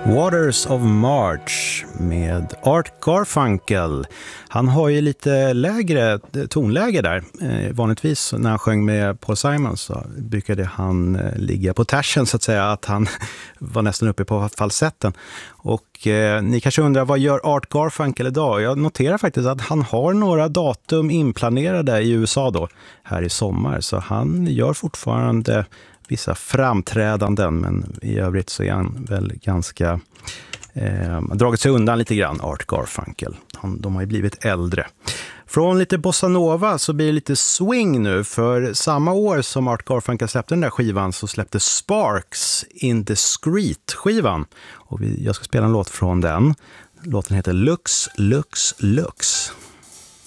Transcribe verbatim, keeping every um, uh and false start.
Waters of March med Art Garfunkel. Han har ju lite lägre tonläge där. Eh, vanligtvis när han sjöng med Paul Simon så brukade han eh, ligga på tersen så att säga, att han var nästan uppe på falsetten. Och eh, ni kanske undrar, vad gör Art Garfunkel idag? Jag noterar faktiskt att han har några datum inplanerade i U S A då, här i sommar. Så han gör fortfarande vissa framträdanden, men i övrigt så är han väl ganska eh, dragit sig undan lite grann, Art Garfunkel. Han, de har ju blivit äldre. Från lite bossa nova så blir det lite swing nu, för samma år som Art Garfunkel släppte den där skivan så släppte Sparks Indiscreet-skivan. Och vi, jag ska spela en låt från den. Låten heter Lux, Lux, Lux.